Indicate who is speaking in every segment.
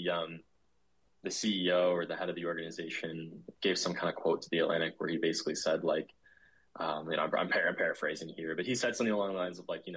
Speaker 1: the CEO or the head of the organization gave some kind of quote to The Atlantic where he basically said like, I'm paraphrasing here, but he said something along the lines of like,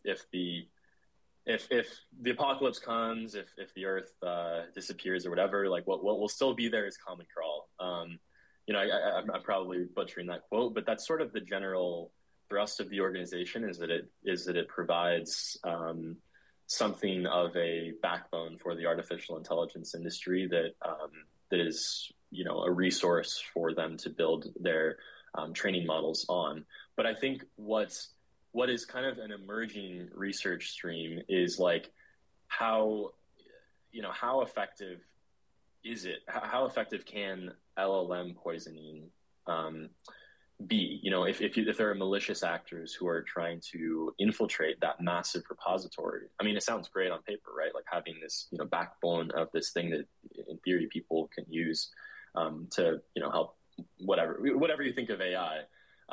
Speaker 1: if the apocalypse comes, if the Earth disappears or whatever, like what will still be there is common crawl. I'm probably butchering that quote, but that's sort of the general thrust of the organization is that it provides something of a backbone for the artificial intelligence industry that is a resource for them to build their training models on. But I think what is kind of an emerging research stream is like how effective is it? How effective can LLM poisoning be? If there are malicious actors who are trying to infiltrate that massive repository, I mean, it sounds great on paper, right? Like having this, backbone of this thing that in theory people can use to, help whatever you think of AI.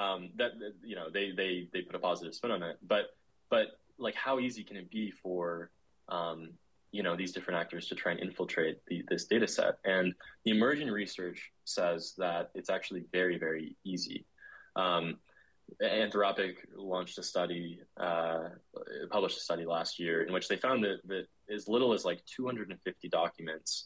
Speaker 1: They put a positive spin on it, but like how easy can it be for these different actors to try and infiltrate this data set? And the emerging research says that it's actually very, very easy. Anthropic launched a study, published a study last year in which they found that as little as like 250 documents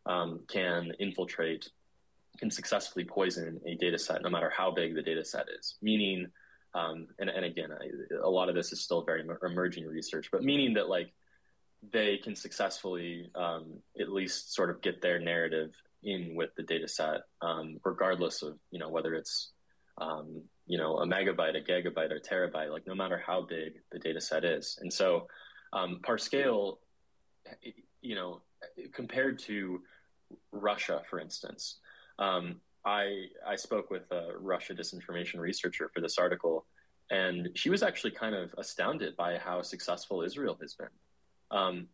Speaker 1: can successfully poison a data set, no matter how big the data set is. Meaning, and again, a lot of this is still very emerging research, but meaning that like they can successfully at least sort of get their narrative in with the data set, regardless of whether it's a megabyte, a gigabyte, or terabyte. Like no matter how big the data set is, and so Parscale, compared to Russia, for instance. I spoke with a Russia disinformation researcher for this article, and she was actually kind of astounded by how successful Israel has been,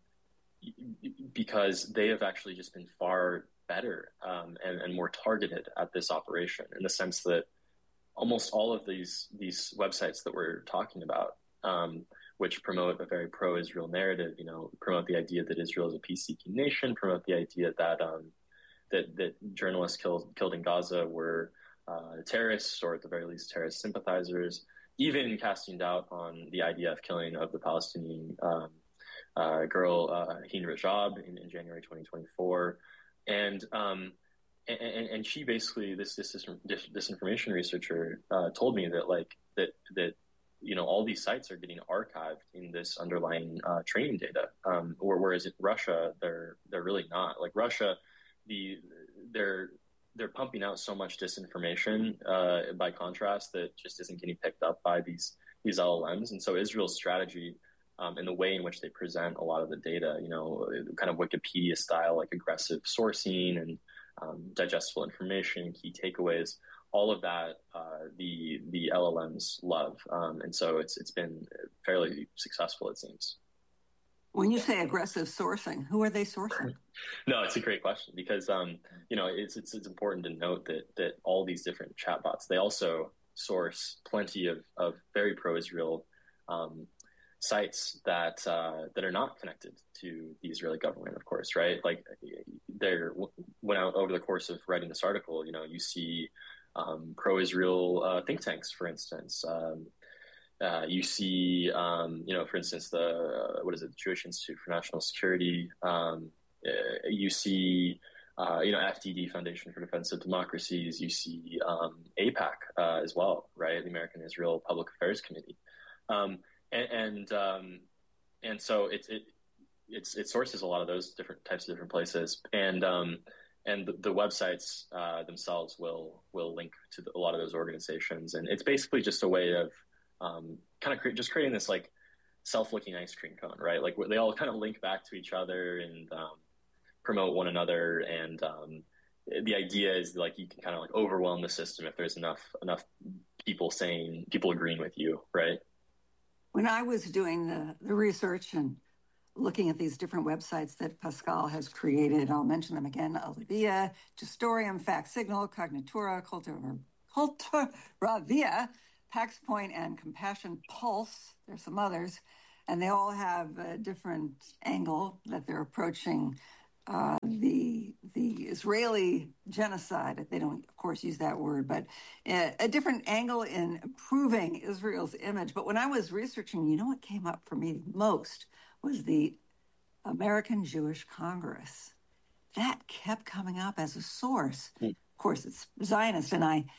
Speaker 1: because they have actually just been far better and more targeted at this operation, in the sense that almost all of these websites that we're talking about, which promote a very pro-Israel narrative, promote the idea that Israel is a peace-seeking nation, promote the idea that that journalists killed in Gaza were terrorists, or at the very least terrorist sympathizers, even casting doubt on the IDF killing of the Palestinian girl Hind Rajab in January 2024, and she basically, this disinformation researcher told me that all these sites are getting archived in this underlying training data, whereas in Russia they're really not. Like Russia, they're pumping out so much disinformation by contrast that just isn't getting picked up by these LLMs. And so Israel's strategy and the way in which they present a lot of the data, kind of Wikipedia style, like aggressive sourcing and digestible information, key takeaways, all of that the LLMs love, and so it's been fairly successful, it seems.
Speaker 2: When you say aggressive sourcing, who are they sourcing?
Speaker 1: No, it's a great question, because it's important to note that all these different chatbots, they also source plenty of very pro-Israel sites that are not connected to the Israeli government, of course, right? Like when out over the course of writing this article, you see pro-Israel think tanks, for instance. You see, for instance, the Jewish Institute for National Security. You see, FDD, Foundation for Defense of Democracies. You see AIPAC as well, right? The American Israel Public Affairs Committee, and so it sources a lot of those different places, and the websites themselves will link to a lot of those organizations, and it's basically just a way of just creating this like self-looking ice cream cone, right? Like they all kind of link back to each other and promote one another, and the idea is like you can kind of like overwhelm the system if there's enough people agreeing with you, right?
Speaker 2: When I was doing the research and looking at these different websites that Pascal has created, I'll mention them again: Alivia, Gestorium, FactSignal, Cognitura, Culturavia, PaxPoint, and Compassion Pulse. There's some others, and they all have a different angle that they're approaching the Israeli genocide. They don't, of course, use that word, but a different angle in improving Israel's image. But when I was researching, you know what came up for me most was the American Jewish Congress. That kept coming up as a source. Of course, it's Zionist, and I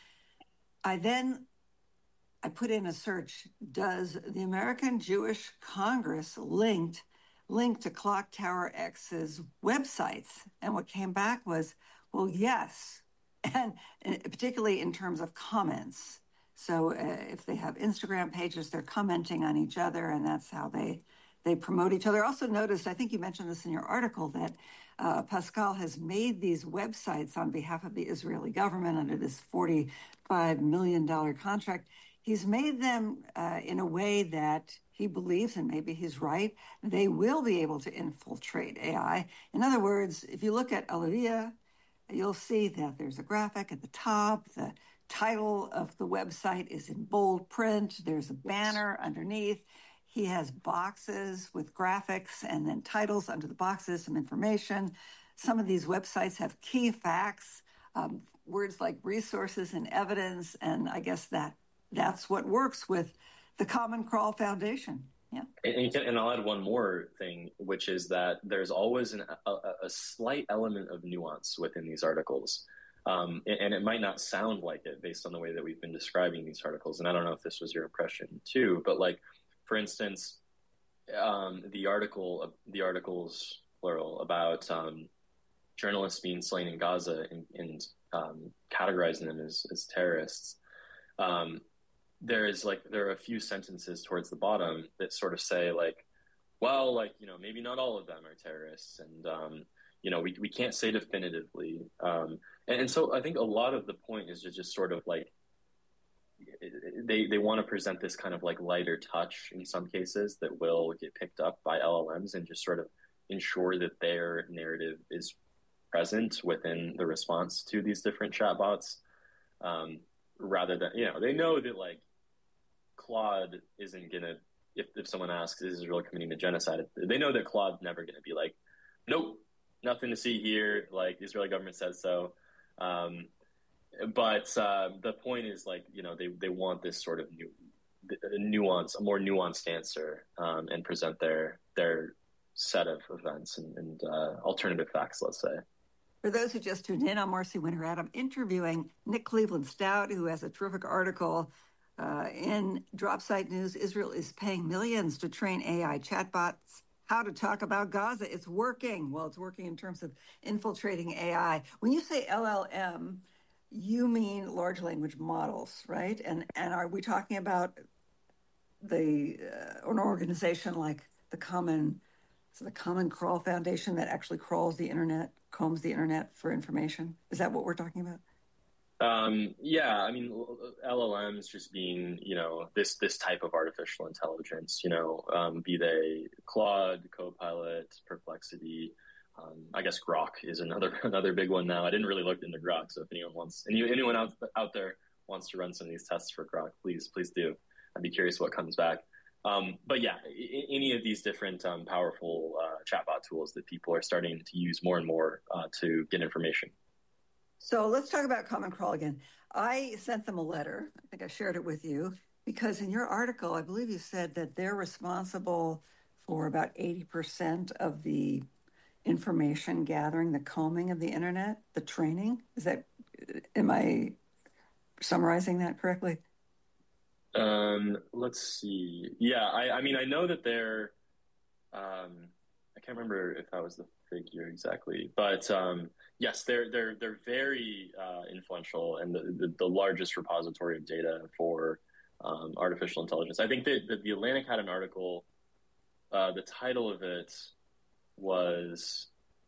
Speaker 2: put in a search, does the American Jewish Congress link to Clock Tower X's websites? And what came back was, well, yes, and particularly in terms of comments. So if they have Instagram pages, they're commenting on each other, and that's how they promote each other. I also noticed, I think you mentioned this in your article, that Pascal has made these websites on behalf of the Israeli government under this $45 million contract. He's made them in a way that he believes, and maybe he's right, they will be able to infiltrate AI. In other words, if you look at Alevia, you'll see that there's a graphic at the top. The title of the website is in bold print. There's a banner underneath. He has boxes with graphics and then titles under the boxes, some information. Some of these websites have key facts, words like resources and evidence, and I guess that's what works with the Common Crawl Foundation. Yeah.
Speaker 1: And I'll add one more thing, which is that there's always a slight element of nuance within these articles. And it might not sound like it based on the way that we've been describing these articles. And I don't know if this was your impression too, but like, for instance, the articles plural about journalists being slain in Gaza and categorizing them as terrorists. There are a few sentences towards the bottom that sort of say like, well, like, you know, maybe not all of them are terrorists, and you know, we can't say definitively. And so I think a lot of the point is to just sort of like, they want to present this kind of like lighter touch in some cases that will get picked up by LLMs and just sort of ensure that their narrative is present within the response to these different chatbots, rather than, you know, they know that like Claude isn't gonna, if someone asks, is Israel committing a genocide, they know that Claude's never gonna be like, nope, nothing to see here, like the Israeli government says so. But the point is, like, you know, they want this sort of nuance, a more nuanced answer, and present their set of events and alternative facts, let's say.
Speaker 2: For those who just tuned in, I'm Marcy Winterrad. I'm interviewing Nick Cleveland Stout, who has a terrific article in Dropsite News. Israel is paying millions to train AI chatbots how to talk about Gaza. It's working. Well, it's working in terms of infiltrating AI. When you say LLM, you mean large language models, right? And are we talking about an organization like the Common Crawl Foundation that actually crawls the internet, combs the internet for information? Is that what we're talking about?
Speaker 1: Yeah, I mean, LLMs just being, you know, this type of artificial intelligence, you know, be they Claude, Copilot, Perplexity. I guess Grok is another big one now. I didn't really look into Grok, so if anyone out there wants to run some of these tests for Grok, please do. I'd be curious what comes back. But yeah, any of these different powerful chatbot tools that people are starting to use more and more to get information.
Speaker 2: So let's talk about Common Crawl again. I sent them a letter. I think I shared it with you because in your article, I believe you said that they're responsible for about 80% of the information gathering, the combing of the internet, the training. Am I summarizing that correctly?
Speaker 1: Let's see. Yeah, I mean, I know that they're, I can't remember if that was the figure exactly, but yes, they're very influential and the largest repository of data for artificial intelligence. I think that the Atlantic had an article. The title of it was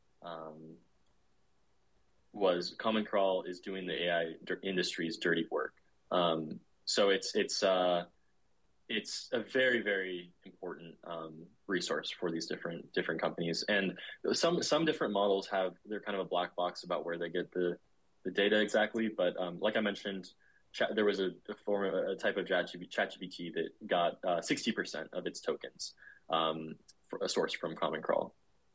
Speaker 1: Common Crawl is doing the AI industry's dirty work. So it's a very, very important resource for these different companies, and some different models they're kind of a black box about where they get the data exactly. But like I mentioned, there was a type of ChatGPT that got 60% of its tokens, a source from Common Crawl.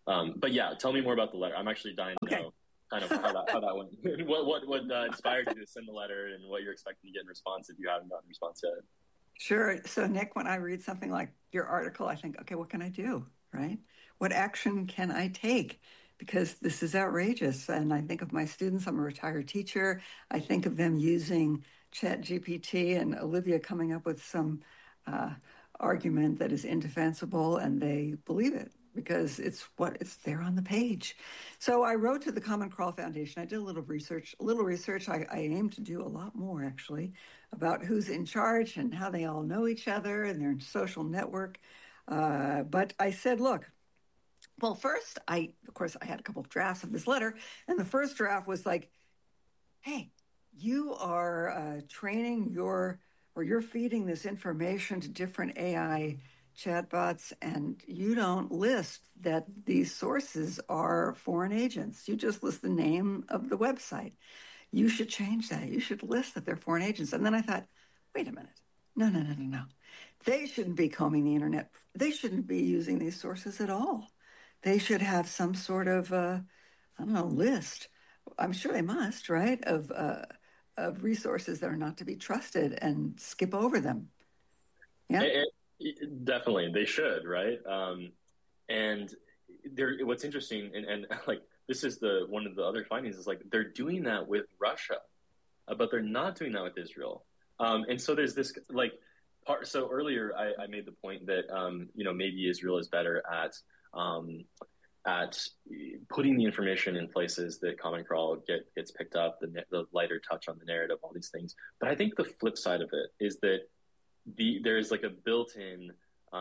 Speaker 1: But yeah, tell me more about the letter. I'm actually dying to
Speaker 2: Okay.
Speaker 1: know kind of how that went. What inspired you to send the letter, and what you're expecting to get in response if you haven't gotten a response yet.
Speaker 2: Sure. So, Nick, when I read something like your article, I think, okay, what can I do? Right? What action can I take? Because this is outrageous. And I think of my students, I'm a retired teacher. I think of them using ChatGPT and Olivia coming up with some uh, argument that is indefensible, and they believe it because it's there on the page. So I wrote to the Common Crawl Foundation. I did a little research. I aim to do a lot more, actually, about who's in charge and how they all know each other and their social network. But I said, look, well, first, of course, I had a couple of drafts of this letter, and the first draft was like, hey, you are training or you're feeding this information to different AI chatbots, and you don't list that these sources are foreign agents. You just list the name of the website. You should change that. You should list that they're foreign agents. And then I thought, wait a minute. No, no, no, no, no. They shouldn't be combing the internet. They shouldn't be using these sources at all. They should have some sort of, I don't know, list. I'm sure they must, right? Of resources that are not to be trusted and skip over them. Yeah.
Speaker 1: Definitely, they should, right? And what's interesting, and like this is the one of the other findings is like they're doing that with Russia, but they're not doing that with Israel. And so there's this like part. So earlier I made the point that maybe Israel is better um, at putting the information in places that Common Crawl gets picked up, the lighter touch on the narrative, all these things. But I think the flip side of it is that there's like a built-in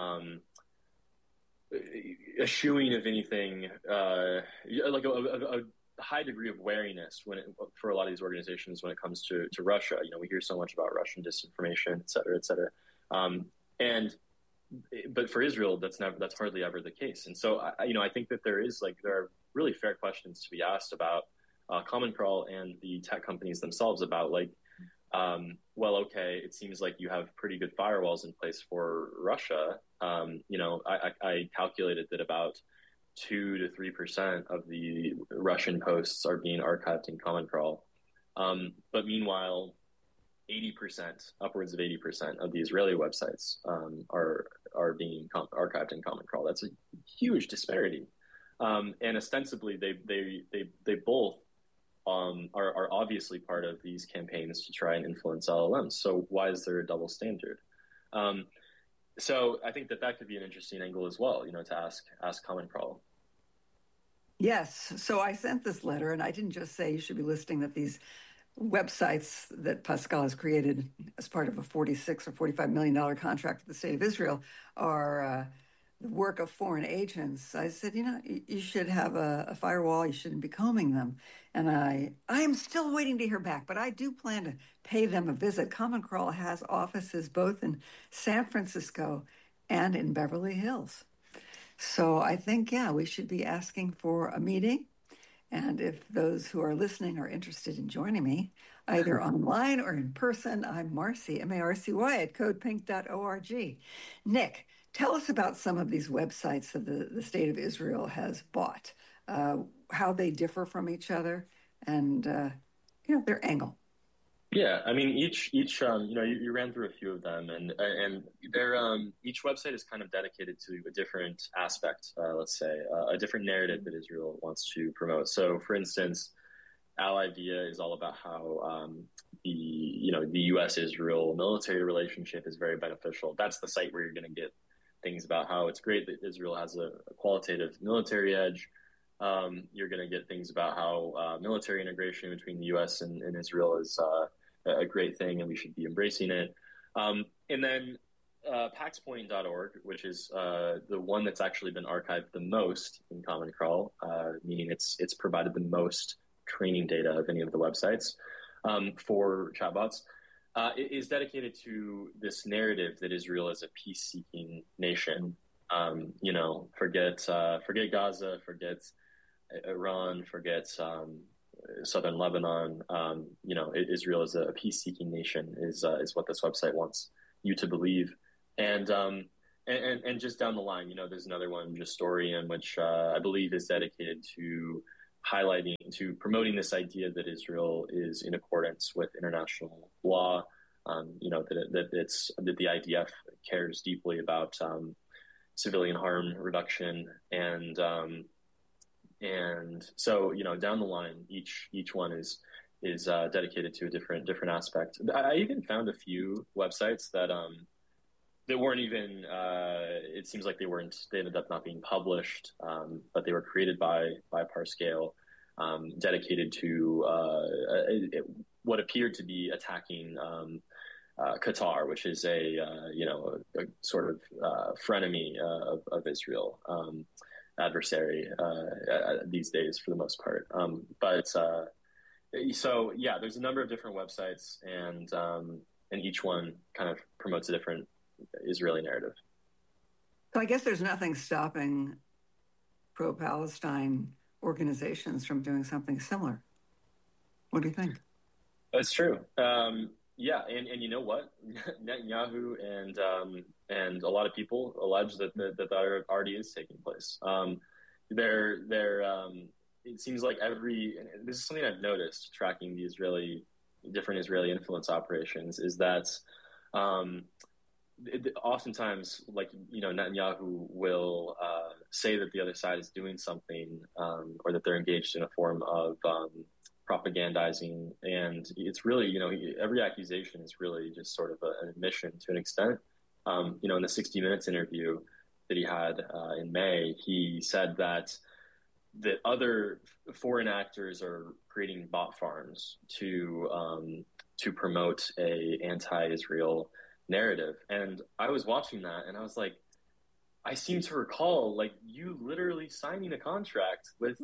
Speaker 1: eschewing of anything, like a high degree of wariness for a lot of these organizations when it comes to Russia. We hear so much about Russian disinformation, et cetera, et cetera. But for Israel, that's hardly ever the case. And so, I think that there are really fair questions to be asked about Common Crawl and the tech companies themselves about well, okay, it seems like you have pretty good firewalls in place for Russia. I calculated that about 2 to 3% of the Russian posts are being archived in Common Crawl. But meanwhile, 80%, upwards of 80% of the Israeli websites are being archived in Common Crawl. That's a huge disparity. And ostensibly, they both are obviously part of these campaigns to try and influence LLMs. So why is there a double standard? So I think that could be an interesting angle as well, to ask Common Crawl.
Speaker 2: Yes. So I sent this letter, and I didn't just say you should be listing that these websites that Pascal has created as part of a $46 or $45 million contract with the state of Israel are the work of foreign agents. I said, you should have a firewall. You shouldn't be combing them. And I am still waiting to hear back, but I do plan to pay them a visit. Common Crawl has offices both in San Francisco and in Beverly Hills. So I think, yeah, we should be asking for a meeting. And if those who are listening are interested in joining me, either online or in person, I'm Marcy, Marcy, at codepink.org. Nick, tell us about some of these websites that the state of Israel has bought, how they differ from each other, and their angle.
Speaker 1: Yeah, I mean, each you ran through a few of them, and they're each website is kind of dedicated to a different aspect. Let's say a different narrative that Israel wants to promote. So, for instance, Al Idea is all about how the U.S.-Israel military relationship is very beneficial. That's the site where you're going to get things about how it's great that Israel has a qualitative military edge. You're going to get things about how military integration between the U.S. and Israel is a great thing, and we should be embracing it. And then paxpoint.org, which is the one that's actually been archived the most in Common Crawl, meaning it's provided the most training data of any of the websites for chatbots, is dedicated to this narrative that Israel is a peace-seeking nation. Forget Gaza, forget Iran, forget southern Lebanon. Israel is a peace-seeking nation is what this website wants you to believe. And and just down the line, there's another one, Justorian, which I believe is dedicated to promoting this idea that Israel is in accordance with international law. That the IDF cares deeply about civilian harm reduction, and so down the line, each one is dedicated to a different aspect. I even found a few websites that weren't even. It seems like they ended up not being published, but they were created by Parscale, dedicated to what appeared to be attacking Qatar, which is a sort of frenemy of Israel, adversary these days for the most part. So yeah, there's a number of different websites, and each one kind of promotes a different Israeli narrative.
Speaker 2: So I guess there's nothing stopping pro-Palestine organizations from doing something similar. What do you think?
Speaker 1: That's true. Yeah, and you know what? Netanyahu and a lot of people allege that already is taking place. It seems like this is something I've noticed tracking the different Israeli influence operations, is that oftentimes, like, Netanyahu will say that the other side is doing something, or that they're engaged in a form of propagandizing, and it's really, every accusation is really just sort of an admission to an extent. In the 60 Minutes interview that he had in May, he said that other foreign actors are creating bot farms to promote a anti-Israel narrative. And I was watching that and I was like, I seem to recall, like, you literally signing a contract with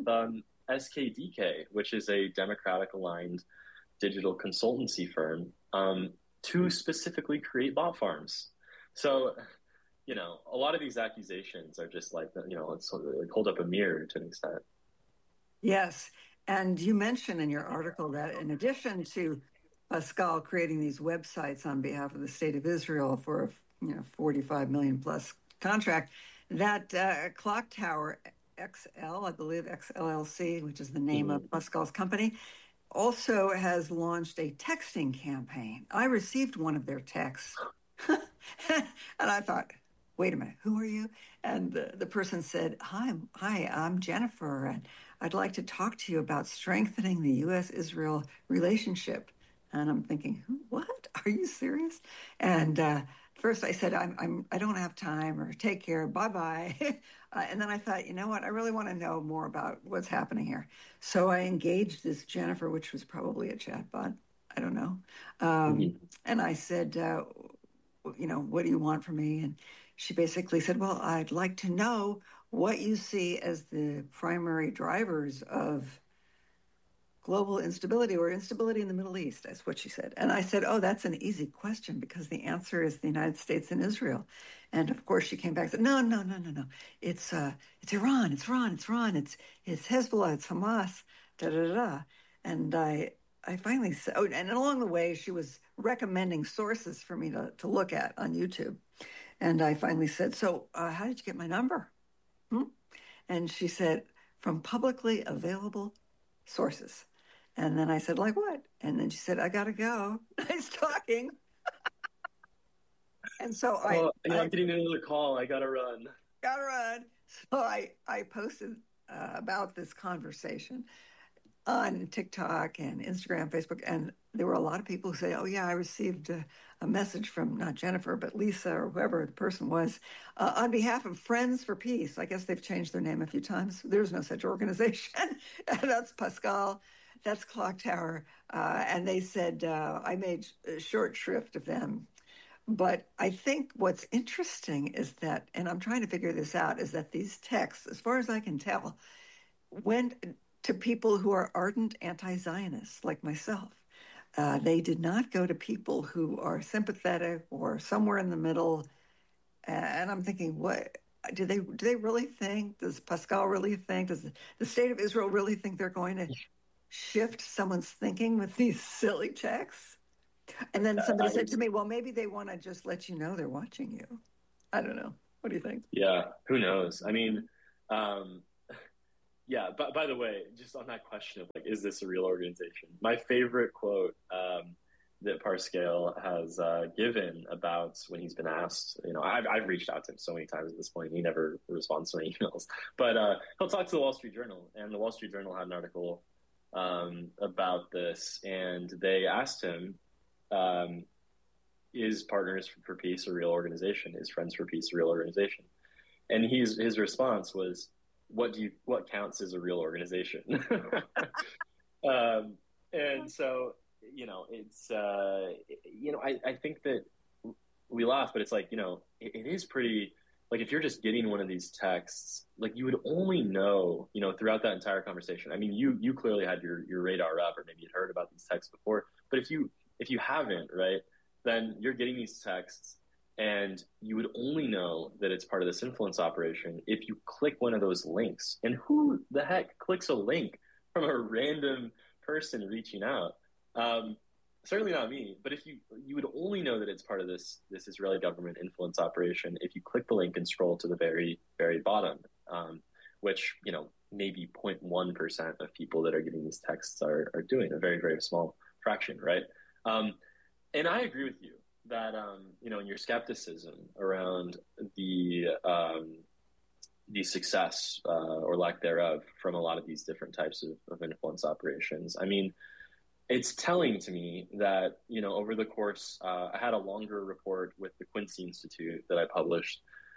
Speaker 1: SKDK, which is a Democratic-aligned digital consultancy firm, to specifically create bot farms. So, a lot of these accusations are just like, it's sort of like hold up a mirror to an extent.
Speaker 2: Yes. And you mentioned in your article that in addition to Pascal creating these websites on behalf of the state of Israel for a 45 million plus contract, that Clock Tower XL, I believe XLLC, which is the name of Pascal's company, also has launched a texting campaign. I received one of their texts and I thought, wait a minute, who are you? And the person said, hi, I'm Jennifer, and I'd like to talk to you about strengthening the U.S.-Israel relationship. And I'm thinking, what? Are you serious? And first I said, I don't have time, or take care, bye-bye. And then I thought, you know what? I really want to know more about what's happening here. So I engaged this Jennifer, which was probably a chatbot. I don't know. And I said, what do you want from me? And she basically said, well, I'd like to know what you see as the primary drivers of global instability or instability in the Middle East. That's what she said. And I said, oh, that's an easy question, because the answer is the United States and Israel. And of course she came back and said, no. It's Iran, it's Hezbollah, it's Hamas, da. And I finally said, and along the way, she was recommending sources for me to look at on YouTube. And I finally said, so how did you get my number? And she said, from publicly available sources. And then I said, like what? And then she said, I got to go. Nice talking. And so
Speaker 1: I'm getting another call. I got to run.
Speaker 2: So I posted about this conversation on TikTok and Instagram, Facebook, and there were a lot of people who say, oh yeah, I received a message from not Jennifer, but Lisa, or whoever the person was, on behalf of Friends for Peace. I guess they've changed their name a few times. There's no such organization. That's Pascal. That's Clock Tower. And they said, I made a short shrift of them. But I think what's interesting is that, and I'm trying to figure this out, is that these texts, as far as I can tell, went to people who are ardent anti-Zionists like myself. They did not go to people who are sympathetic or somewhere in the middle. And I'm thinking, what do they really think? Does Pascal really think? Does the state of Israel really think they're going to shift someone's thinking with these silly texts? And then somebody said to me, well, maybe they want to just let you know they're watching you. I don't know. What do you think?
Speaker 1: Yeah, who knows? I mean, um, yeah. But by the way, just on that question of like, is this a real organization? My favorite quote that Parscale has given about when he's been asked. I've reached out to him so many times at this point. He never responds to my emails, but he'll talk to the Wall Street Journal, and the Wall Street Journal had an article about this, and they asked him. Is Partners for Peace a real organization? Is Friends for Peace a real organization? And his response was, what counts as a real organization? And so, it's I think that we laugh, but it's like, it is pretty, like, if you're just getting one of these texts, like, you would only know, throughout that entire conversation. I mean, you clearly had your radar up, or maybe you'd heard about these texts before, but if you haven't, right, then you're getting these texts, and you would only know that it's part of this influence operation if you click one of those links. And who the heck clicks a link from a random person reaching out? Certainly not me. But if you would only know that it's part of this Israeli government influence operation if you click the link and scroll to the very, very bottom, which maybe 0.1% of people that are getting these texts are doing, a very, very small fraction, right? And I agree with you that, in your skepticism around the success or lack thereof from a lot of these different types of influence operations. I mean, it's telling to me that, over the course, I had a longer report with the Quincy Institute that I published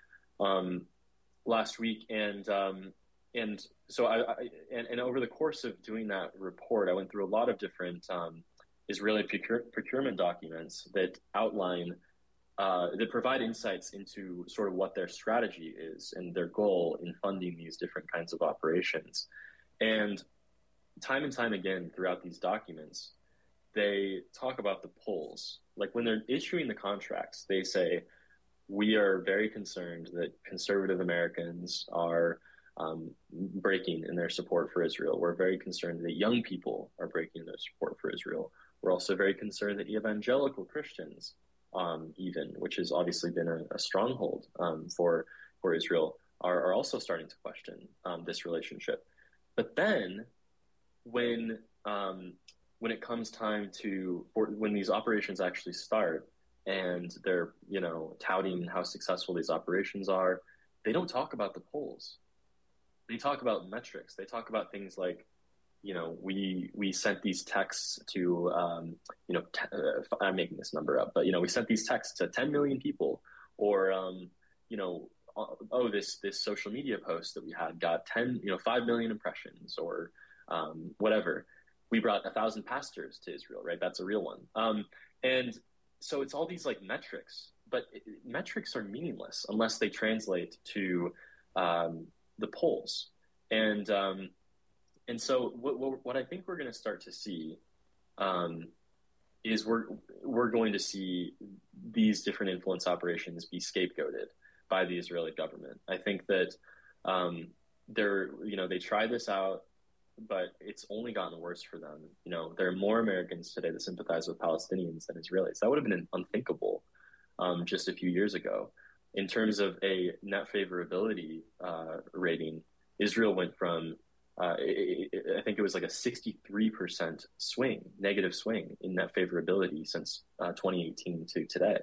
Speaker 1: last week. And so and over the course of doing that report, I went through a lot of different Israeli procurement documents that outline, that provide insights into sort of what their strategy is and their goal in funding these different kinds of operations. And time again throughout these documents, they talk about the pulls. Like, when they're issuing the contracts, they say, we are very concerned that conservative Americans are breaking in their support for Israel. We're very concerned that young people are breaking in their support for Israel. We're also very concerned that evangelical Christians, even, which has obviously been a stronghold for Israel, are also starting to question this relationship. But then, when it comes time when these operations actually start, and they're touting how successful these operations are, they don't talk about the polls. They talk about metrics. They talk about things like, we sent these texts to, I'm making this number up, but, we sent these texts to 10 million people, or, this social media post that we had got 5 million impressions, or whatever. We brought 1,000 pastors to Israel, right? That's a real one. And so it's all these like metrics, but metrics are meaningless unless they translate to the polls. And so what I think we're going to start to see is we're going to see these different influence operations be scapegoated by the Israeli government. I think that they tried this out, but it's only gotten worse for them. There are more Americans today that sympathize with Palestinians than Israelis. That would have been unthinkable just a few years ago. In terms of a net favorability rating, Israel went from I think it was like a 63% negative swing in net favorability since 2018 to today.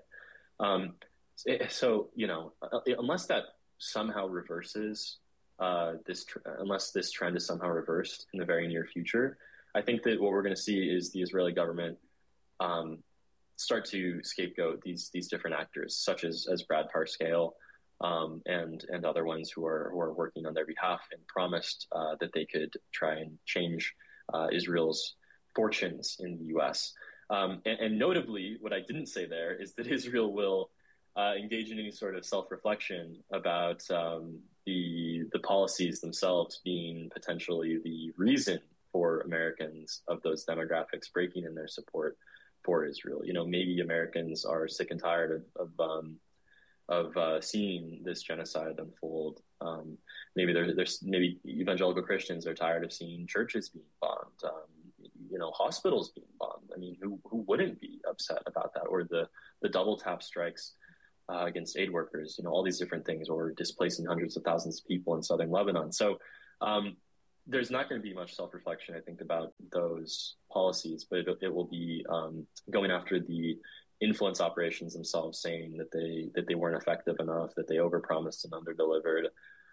Speaker 1: So, unless that somehow reverses, unless this trend is somehow reversed in the very near future, I think that what we're going to see is the Israeli government start to scapegoat these different actors, such as Brad Parscale, and other ones who are working on their behalf and promised that they could try and change Israel's fortunes in the U.S. And notably, what I didn't say there is that Israel will engage in any sort of self-reflection about the policies themselves being potentially the reason for Americans of those demographics breaking in their support for Israel. Maybe Americans are sick and tired of seeing this genocide unfold. Maybe maybe evangelical Christians are tired of seeing churches being bombed, hospitals being bombed. I mean, who wouldn't be upset about that? Or the double tap strikes against aid workers, all these different things, or displacing hundreds of thousands of people in southern Lebanon. So there's not going to be much self-reflection, I think, about those policies, but it will be going after the influence operations themselves, saying that they weren't effective enough, that they overpromised and underdelivered.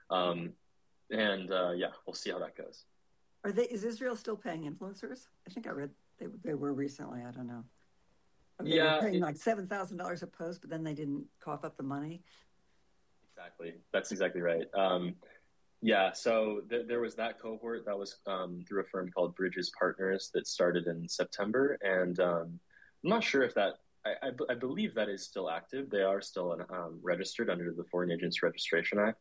Speaker 1: Yeah, we'll see how that goes.
Speaker 2: Is Israel still paying influencers? I think I read they were recently. I don't know. They
Speaker 1: Yeah,
Speaker 2: were paying like $7,000 a post, but then they didn't cough up the money.
Speaker 1: Exactly. That's exactly right. Yeah, so there was that cohort that was through a firm called Bridges Partners that started in September, and I'm not sure if that. I believe that is still active. They are still registered under the Foreign Agents Registration Act.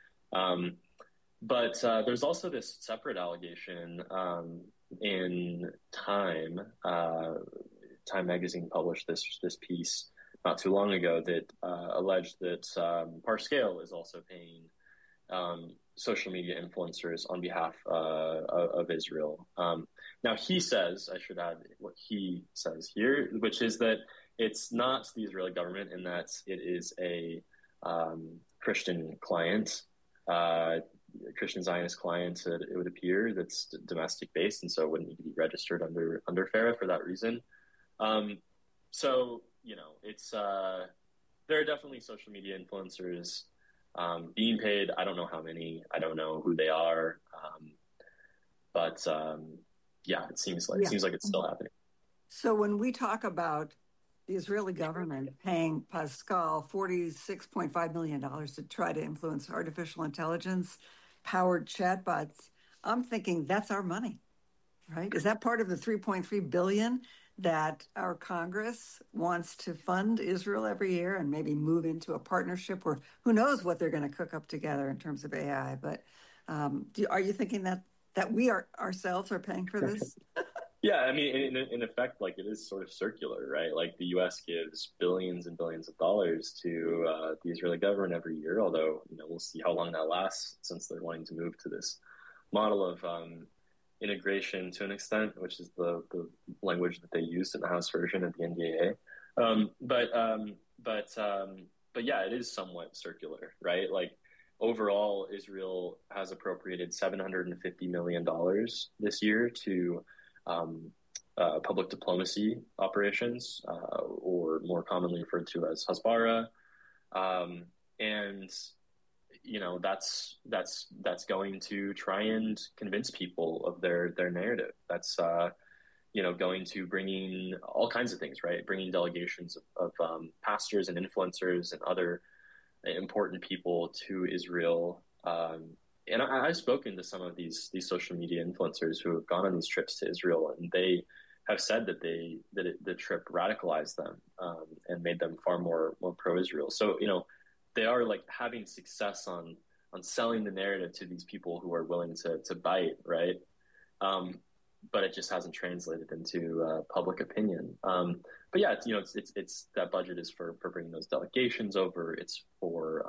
Speaker 1: But there's also this separate allegation in Time. Time magazine published this piece not too long ago that alleged that Parscale is also paying social media influencers on behalf of Israel. Now, he says, I should add what he says here, which is that it's not the Israeli government, and that it is a Christian client, Christian Zionist client, it would appear, that's domestic based, and so it wouldn't need to be registered under FARA for that reason. So, it's there are definitely social media influencers being paid. I don't know how many. I don't know who they are. But yeah, it seems like it's still happening.
Speaker 2: So when we talk about the Israeli government paying Pascal $46.5 million to try to influence artificial intelligence powered chatbots, I'm thinking that's our money, right? Is that part of the $3.3 billion that our Congress wants to fund Israel every year and maybe move into a partnership, or who knows what they're going to cook up together in terms of AI? But are you thinking that we ourselves are paying for this?
Speaker 1: Yeah, I mean, in effect, like, it is sort of circular, right? Like, the U.S. gives billions and billions of dollars to the Israeli government every year, although, we'll see how long that lasts, since they're wanting to move to this model of integration to an extent, which is the language that they used in the House version of the NDAA. But yeah, it is somewhat circular, right? Like, overall, Israel has appropriated $750 million this year to public diplomacy operations, or more commonly referred to as Hasbara, and that's going to try and convince people of their narrative. That's going to bringing all kinds of things, right? Bringing delegations of pastors and influencers and other important people to Israel. And I've spoken to some of these social media influencers who have gone on these trips to Israel, and they have said that the trip radicalized them and made them far more pro-Israel. So they are like having success on selling the narrative to these people who are willing to bite, right? But it just hasn't translated into public opinion. But yeah, it's that budget is for bringing those delegations over. It's for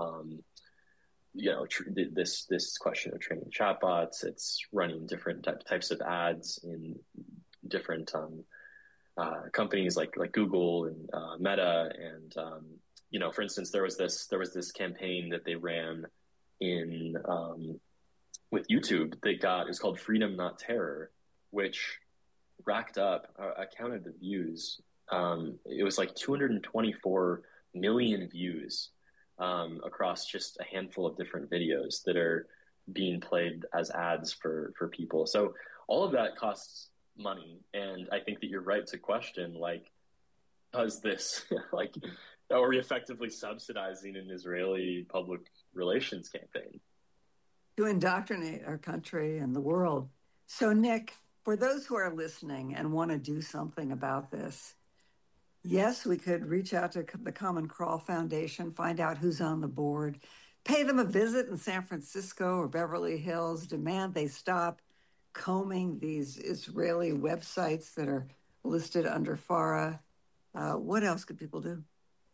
Speaker 1: this question of training chatbots. It's running different types of ads in different companies like Google and Meta, and for instance, there was this campaign that they ran in with YouTube. It was called Freedom Not Terror, which racked up, I counted the views. It was like 224 million views across just a handful of different videos that are being played as ads for people. So all of that costs money, and I think that you're right to question, like, does this are we effectively subsidizing an Israeli public relations campaign
Speaker 2: to indoctrinate our country and the world? So, Nick, for those who are listening and want to do something about this, yes, we could reach out to the Common Crawl Foundation, find out who's on the board, pay them a visit in San Francisco or Beverly Hills, demand they stop combing these Israeli websites that are listed under FARA. What else could people do?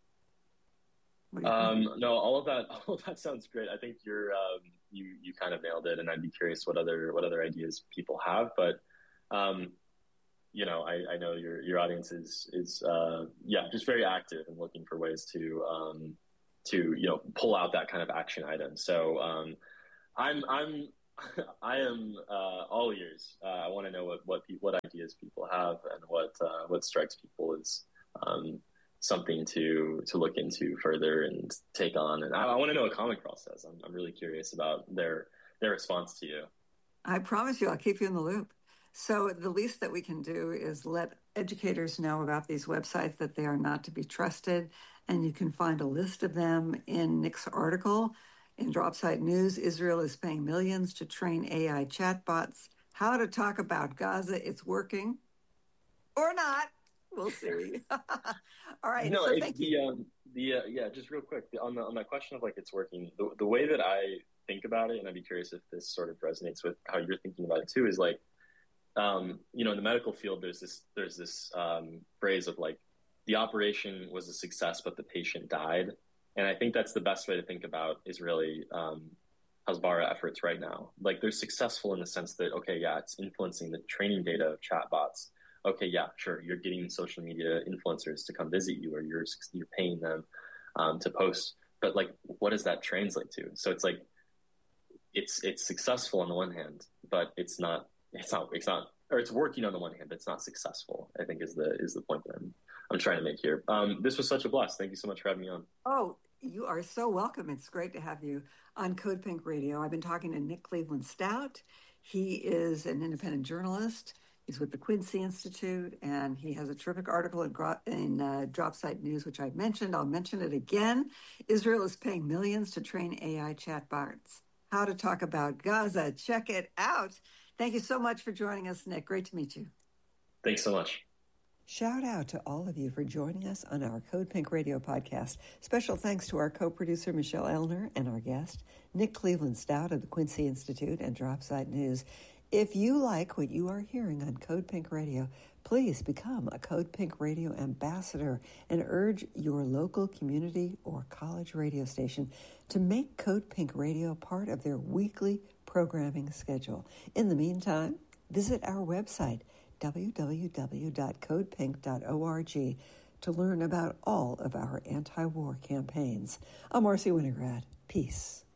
Speaker 1: No, all of that sounds great. I think you kind of nailed it, and I'd be curious what other ideas people have. But I know your audience is just very active and looking for ways to pull out that kind of action item. So I'm I am all ears. I want to know what ideas people have and what strikes people as something to look into further and take on. And I want to know what Common Crawl says. I'm really curious about their response to you.
Speaker 2: I promise you, I'll keep you in the loop. So the least that we can do is let educators know about these websites, that they are not to be trusted. And you can find a list of them in Nick's article. In Dropsite News, Israel is paying millions to train AI chatbots. How to talk about Gaza. It's working or not. We'll see. All right.
Speaker 1: No,
Speaker 2: so thank you.
Speaker 1: Just real quick on that question of like it's working. The way that I think about it, and I'd be curious if this sort of resonates with how you're thinking about it too, is like, in the medical field, there's this phrase of like, the operation was a success, but the patient died. And I think that's the best way to think about Israeli Hasbara efforts right now. Like they're successful in the sense that, okay, yeah, it's influencing the training data of chatbots. Okay, yeah, sure, you're getting social media influencers to come visit you, or you're paying them to post. But like, what does that translate to? So it's like, it's successful on the one hand, but it's not, or it's working on the one hand, but it's not successful, I think is the point that I'm trying to make here. This was such a blast. Thank you so much for having me on.
Speaker 2: Oh, you are so welcome. It's great to have you on Code Pink Radio. I've been talking to Nick Cleveland Stout. He is an independent journalist. He's with the Quincy Institute, and he has a terrific article in Dropsite News, which I mentioned. I'll mention it again. Israel is paying millions to train AI chatbots. How to talk about Gaza. Check it out. Thank you so much for joining us, Nick. Great to meet you.
Speaker 1: Thanks so much.
Speaker 2: Shout out to all of you for joining us on our Code Pink Radio podcast. Special thanks to our co-producer, Michelle Elner, and our guest, Nick Cleveland Stout of the Quincy Institute and Dropsite News. If you like what you are hearing on Code Pink Radio, please become a Code Pink Radio ambassador and urge your local community or college radio station to make Code Pink Radio part of their weekly programming schedule. In the meantime, visit our website, www.codepink.org, to learn about all of our anti-war campaigns. I'm Marcy Winograd. Peace.